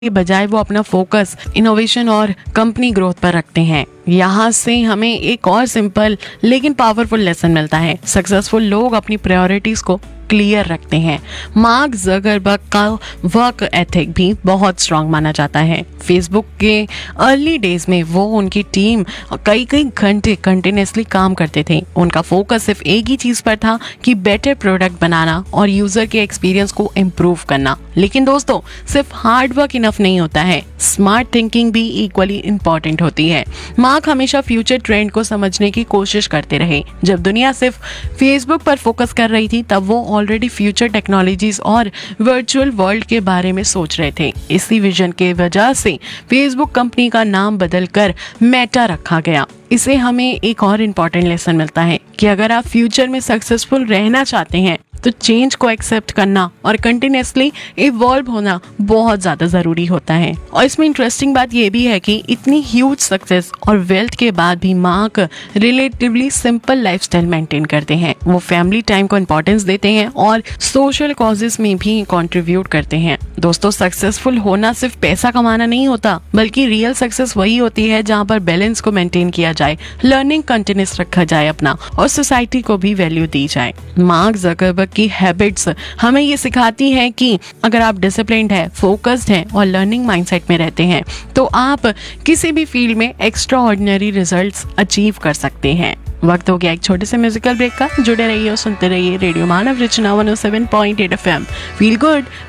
के बजाय वो अपना फोकस इनोवेशन और कंपनी ग्रोथ पर रखते हैं। यहाँ से हमें एक और सिंपल लेकिन पावरफुल लेसन मिलता है। सक्सेसफुल लोग अपनी प्रायोरिटीज को क्लियर रखते हैं। मार्क ज़करबर्ग का वर्क एथिक भी बहुत स्ट्रांग माना जाता है। फेसबुक के अर्ली डेज में वो उनकी टीम कई घंटे कंटिन्यूसली काम करते थे। उनका फोकस सिर्फ एक ही चीज पर था कि बेटर प्रोडक्ट बनाना और यूजर के एक्सपीरियंस को इम्प्रूव करना। लेकिन दोस्तों, सिर्फ हार्ड वर्क इनफ नहीं होता है, स्मार्ट थिंकिंग भी इक्वली इंपॉर्टेंट होती है। मार्क हमेशा फ्यूचर ट्रेंड को समझने की कोशिश करते रहे। जब दुनिया सिर्फ फेसबुक पर फोकस कर रही थी, तब वो ऑलरेडी फ्यूचर टेक्नोलॉजीज और वर्चुअल वर्ल्ड के बारे में सोच रहे थे। इसी विजन के वजह से फेसबुक कंपनी का नाम बदलकर मेटा रखा गया। इसे हमें एक और इम्पॉर्टेंट लेसन मिलता है कि अगर आप फ्यूचर में सक्सेसफुल रहना चाहते हैं तो चेंज को एक्सेप्ट करना और कंटिन्यूसली इवॉल्व होना बहुत ज्यादा जरूरी होता है। और इसमें इंटरेस्टिंग बात यह भी है कि इतनी ह्यूज सक्सेस और वेल्थ के बाद भी mark relatively simple lifestyle maintain करते हैं। वो फैमिली टाइम को इंपॉर्टेंस देते हैं और सोशल कॉजेस में भी कंट्रीब्यूट करते हैं। दोस्तों, सक्सेसफुल होना सिर्फ पैसा कमाना नहीं होता, बल्कि रियल सक्सेस वही होती है जहाँ पर बैलेंस को मेंटेन किया जाए, लर्निंग कंटिन्यूस रखा जाए अपना, और सोसाइटी को भी वैल्यू दी जाए। मार्क ज़करबर्ग की हैबिट्स हमें ये सिखाती हैं कि अगर आप डिसिप्लिन्ड है, फोकस्ड हैं और लर्निंग माइंडसेट में रहते हैं तो आप किसी भी फील्ड में एक्स्ट्रा ऑर्डिनरी रिजल्ट्स अचीव कर सकते हैं। वक्त हो गया एक छोटे से म्यूजिकल ब्रेक का। जुड़े रहिए और सुनते रहिए रेडियो मानव रचना 107.8 FM। Feel good